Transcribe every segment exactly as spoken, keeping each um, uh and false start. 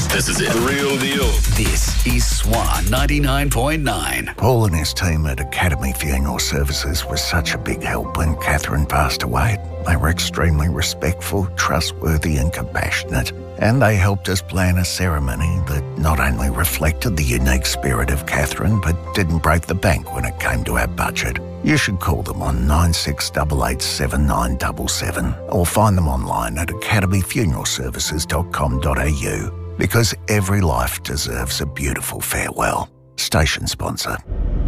This is it. The real deal. This is Swan ninety-nine point nine. Paul and his team at Academy Funeral Services was such a big help when Catherine passed away. They were extremely respectful, trustworthy and compassionate. And they helped us plan a ceremony that not only reflected the unique spirit of Catherine, but didn't break the bank when it came to our budget. You should call them on nine six eight eight seven nine seven seven or find them online at academy funeral services dot com dot a u because every life deserves a beautiful farewell. Station sponsor.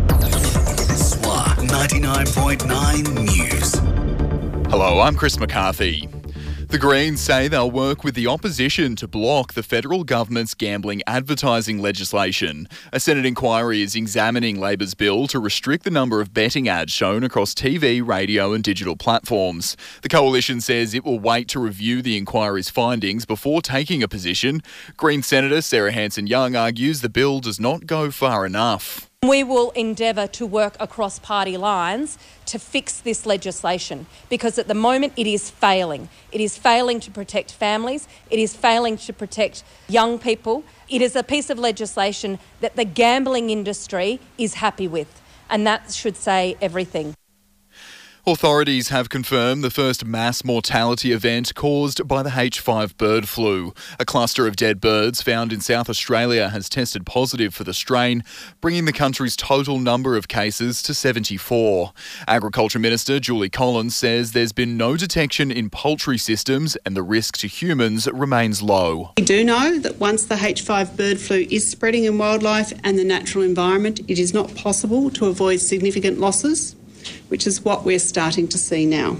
Swan ninety-nine point nine News. Hello, I'm Chris McCarthy. The Greens say they'll work with the opposition to block the federal government's gambling advertising legislation. A Senate inquiry is examining Labor's bill to restrict the number of betting ads shown across T V, radio and digital platforms. The coalition says it will wait to review the inquiry's findings before taking a position. Green Senator Sarah Hanson-Young argues the bill does not go far enough. We will endeavour to work across party lines to fix this legislation because at the moment it is failing. It is failing to protect families. It is failing to protect young people. It is a piece of legislation that the gambling industry is happy with, and that should say everything. Authorities have confirmed the first mass mortality event caused by the H five bird flu. A cluster of dead birds found in South Australia has tested positive for the strain, bringing the country's total number of cases to seventy-four. Agriculture Minister Julie Collins says there's been no detection in poultry systems and the risk to humans remains low. We do know that once the H five bird flu is spreading in wildlife and the natural environment, it is not possible to avoid significant losses, which is what we're starting to see now.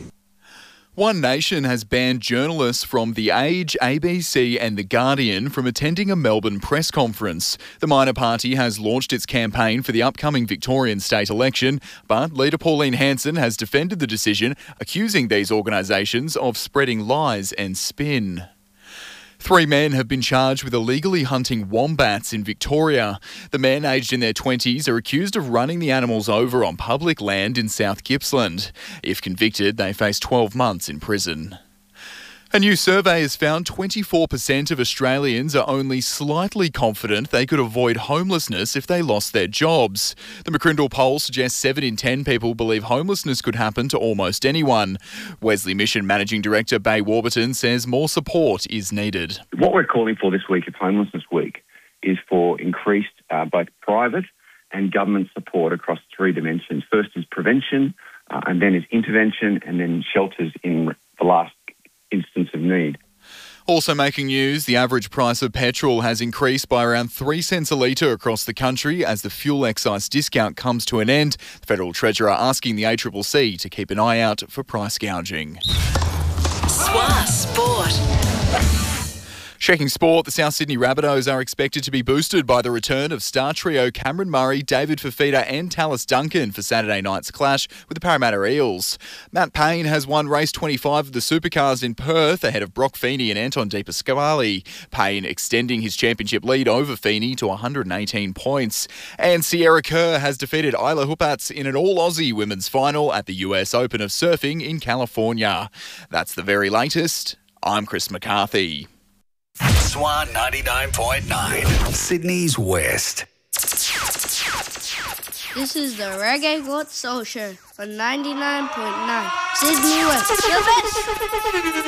One Nation has banned journalists from The Age, A B C and The Guardian from attending a Melbourne press conference. The minor party has launched its campaign for the upcoming Victorian state election, but leader Pauline Hanson has defended the decision, accusing these organisations of spreading lies and spin. Three men have been charged with illegally hunting wombats in Victoria. The men, aged in their twenties, are accused of running the animals over on public land in South Gippsland. If convicted, they face twelve months in prison. A new survey has found twenty-four percent of Australians are only slightly confident they could avoid homelessness if they lost their jobs. The McCrindle poll suggests seven in ten people believe homelessness could happen to almost anyone. Wesley Mission Managing Director Bay Warburton says more support is needed. What we're calling for this week of Homelessness Week is for increased uh, both private and government support across three dimensions. First is prevention, uh, and then is intervention, and then shelters in the last instance of need. Also making news, the average price of petrol has increased by around three cents a litre across the country as the fuel excise discount comes to an end. The Federal Treasurer asking the A C C C to keep an eye out for price gouging. Swan Sport. Checking sport, the South Sydney Rabbitohs are expected to be boosted by the return of star trio Cameron Murray, David Fifita and Tallis Duncan for Saturday night's clash with the Parramatta Eels. Matt Payne has won race twenty-five of the Supercars in Perth ahead of Brock Feeney and Anton De Pasquale. Payne extending his championship lead over Feeney to one hundred eighteen points. And Sierra Kerr has defeated Isla Hupats in an all-Aussie women's final at the U S Open of Surfing in California. That's the very latest. I'm Chris McCarthy. Swan ninety-nine point nine, Sydney's West. This is the Reggae Got Soul Show on ninety-nine point nine, Sydney West. Your best.